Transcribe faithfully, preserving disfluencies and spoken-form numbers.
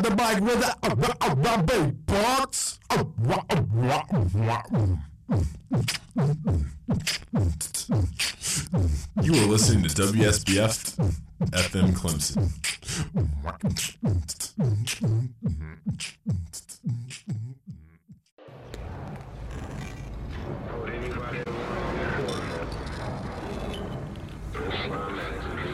the bike with the uh, uh, uh, big parts. Uh, uh, uh, uh, You are listening to W S B F F M Clemson. uh.